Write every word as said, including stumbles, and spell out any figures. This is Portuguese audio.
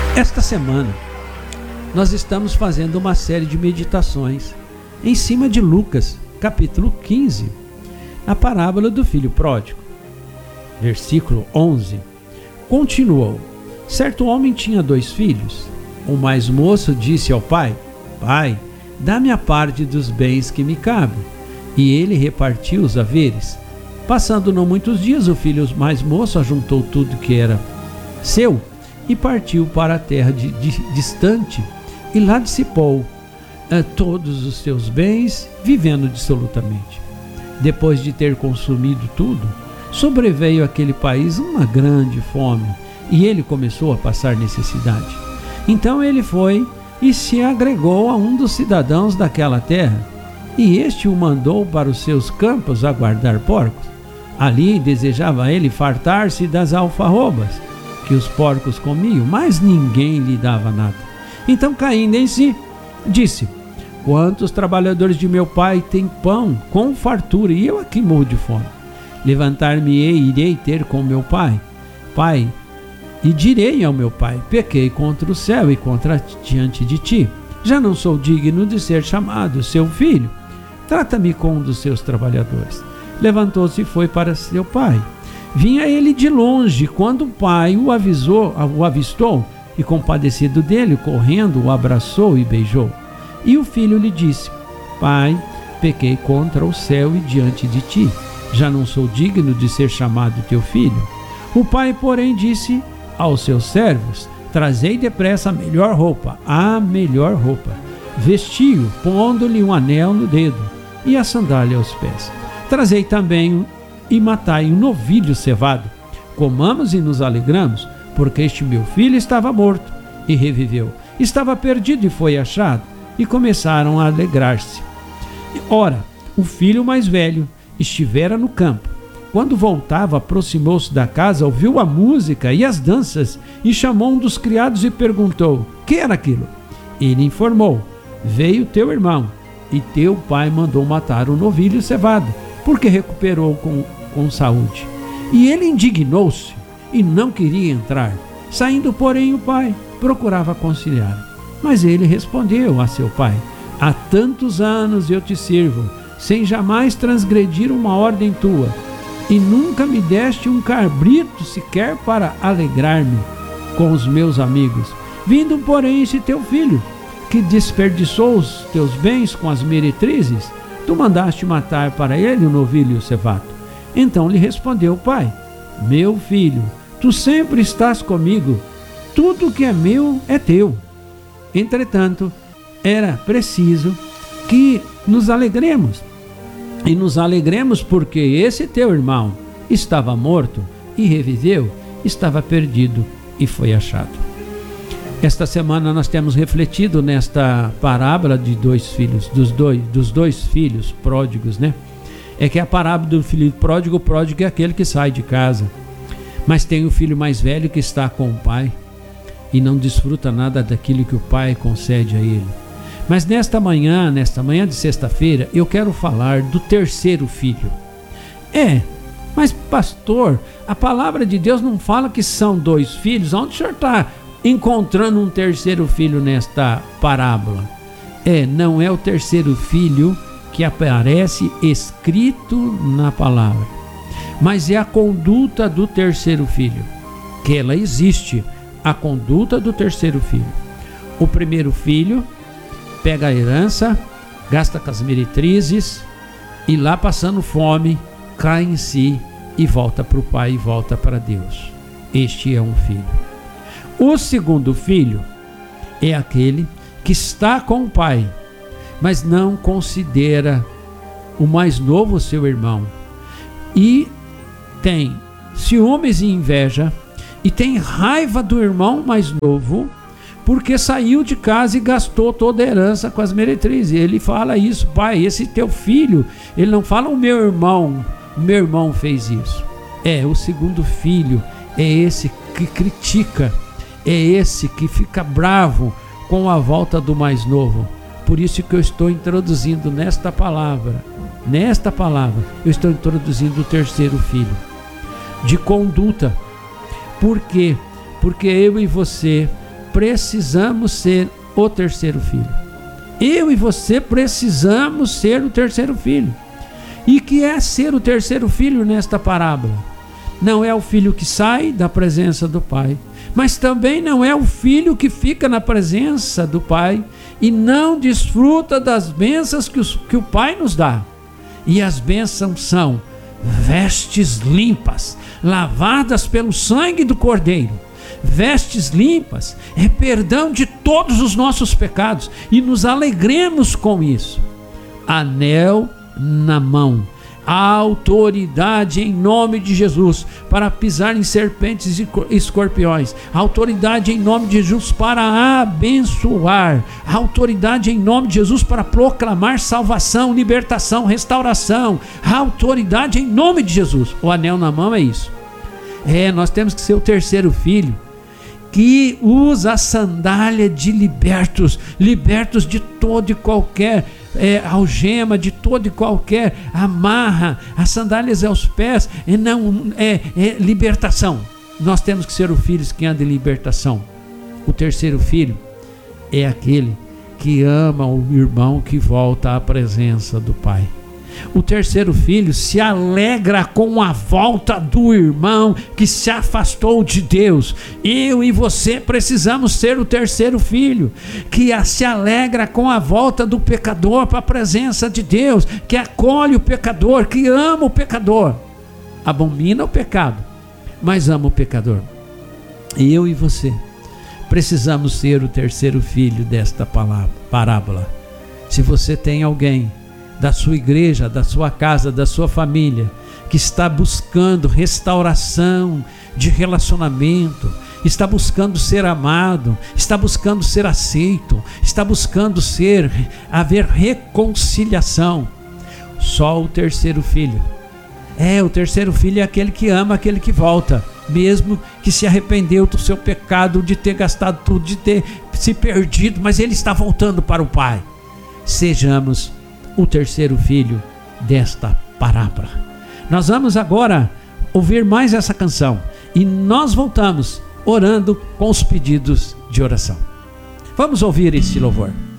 Esta semana nós estamos fazendo uma série de meditações em cima de Lucas, capítulo quinze, a parábola do filho pródigo. Versículo onze. Continuou: certo homem tinha dois filhos. O mais moço disse ao pai: Pai, dá-me a parte dos bens que me cabem. E ele repartiu os haveres. Passando não muitos dias, o filho mais moço ajuntou tudo que era seu e partiu para a terra de, de, distante, e lá dissipou eh, todos os seus bens, vivendo dissolutamente. Depois de ter consumido tudo, sobreveio àquele país uma grande fome, e ele começou a passar necessidade. Então ele foi e se agregou a um dos cidadãos daquela terra, e este o mandou para os seus campos a guardar porcos. Ali desejava ele fartar-se das alfarrobas que os porcos comiam, mas ninguém lhe dava nada. Então, caindo em si, disse: quantos trabalhadores de meu pai têm pão com fartura, e eu aqui morro de fome? Levantar-me-ei e irei ter com meu pai, pai, e direi ao meu pai: pequei contra o céu e contra diante de ti. Já não sou digno de ser chamado seu filho. Trata-me com um dos seus trabalhadores. Levantou-se e foi para seu pai. Vinha ele de longe, quando o pai o avisou, o avistou, e compadecido dele, correndo, o abraçou e beijou. E o filho lhe disse: Pai, pequei contra o céu e diante de ti. Já não sou digno de ser chamado teu filho. O pai, porém, disse aos seus servos: Trazei depressa a melhor roupa, a melhor roupa. Vestiu, pondo-lhe um anel no dedo e a sandália aos pés. Trazei também e matai um novilho cevado. Comamos e nos alegramos, porque este meu filho estava morto e reviveu. Estava perdido e foi achado. E começaram a alegrar-se. Ora, o filho mais velho estivera no campo. Quando voltava, aproximou-se da casa, ouviu a música e as danças, e chamou um dos criados e perguntou: que era aquilo? Ele informou: veio teu irmão, e teu pai mandou matar o novilho cevado, porque recuperou com, com saúde. E ele indignou-se e não queria entrar. Saindo, porém, o pai procurava conciliar. Mas ele respondeu a seu pai: há tantos anos eu te sirvo, sem jamais transgredir uma ordem tua, e nunca me deste um cabrito sequer para alegrar-me com os meus amigos. Vindo, porém, esse teu filho, que desperdiçou os teus bens com as meretrizes, tu mandaste matar para ele o novilho cevado. Então lhe respondeu o pai: meu filho, tu sempre estás comigo, tudo que é meu é teu. Entretanto, era preciso que nos alegremos, e nos alegremos porque esse teu irmão estava morto e reviveu, estava perdido e foi achado. Esta semana nós temos refletido nesta parábola de dois filhos, dos dois, dos dois filhos pródigos, né? É que a parábola do filho pródigo, o pródigo é aquele que sai de casa, mas tem o filho mais velho que está com o pai e não desfruta nada daquilo que o pai concede a ele. Mas nesta manhã, nesta manhã de sexta-feira, eu quero falar do terceiro filho. É, mas pastor, a palavra de Deus não fala que são dois filhos. Onde o senhor está encontrando um terceiro filho nesta parábola? É, não é o terceiro filho que aparece escrito na palavra, mas é a conduta do terceiro filho, que ela existe, a conduta do terceiro filho. O primeiro filho pega a herança, gasta com as meretrizes, e lá passando fome, cai em si e volta para o pai e volta para Deus. Este é um filho. O segundo filho é aquele que está com o pai, mas não considera o mais novo seu irmão, e tem ciúmes e inveja, e tem raiva do irmão mais novo, porque saiu de casa e gastou toda a herança com as meretrizes. Ele fala isso: pai, esse teu filho, ele não fala o meu irmão, o meu irmão fez isso. É, o segundo filho é esse que critica, é esse que fica bravo com a volta do mais novo. Por isso que eu estou introduzindo nesta palavra, nesta palavra, eu estou introduzindo o terceiro filho, de conduta. Por quê? Porque eu e você precisamos ser o terceiro filho. Eu e você precisamos ser o terceiro filho. E que é ser o terceiro filho nesta parábola? Não é o filho que sai da presença do pai, mas também não é o filho que fica na presença do pai e não desfruta das bênçãos que, os, que o pai nos dá. E as bênçãos são vestes limpas, lavadas pelo sangue do Cordeiro. Vestes limpas é perdão de todos os nossos pecados, e nos alegremos com isso. Anel na mão, a autoridade em nome de Jesus para pisar em serpentes e escorpiões, a autoridade em nome de Jesus para abençoar, a autoridade em nome de Jesus para proclamar salvação, libertação, restauração, a autoridade em nome de Jesus. O anel na mão é isso. É, nós temos que ser o terceiro filho que usa a sandália de libertos, libertos de todo e qualquer é, algema, de todo e qualquer amarra. As sandálias aos pés é, não, é, é libertação. Nós temos que ser os filhos que andam em libertação. O terceiro filho é aquele que ama o irmão que volta à presença do pai. O terceiro filho se alegra com a volta do irmão que se afastou de Deus. Eu e você precisamos ser o terceiro filho que se alegra com a volta do pecador para a presença de Deus, que acolhe o pecador, que ama o pecador, abomina o pecado, mas ama o pecador. Eu e você precisamos ser o terceiro filho desta palavra, parábola. Se você tem alguém da sua igreja, da sua casa, da sua família, que está buscando restauração de relacionamento, está buscando ser amado, está buscando ser aceito, está buscando ser, haver reconciliação, só o terceiro filho. É, o terceiro filho é aquele que ama, aquele que volta, mesmo que se arrependeu do seu pecado, de ter gastado tudo, de ter se perdido, mas ele está voltando para o Pai. Sejamos o terceiro filho desta parábola. Nós vamos agora ouvir mais essa canção e nós voltamos orando com os pedidos de oração. Vamos ouvir este louvor.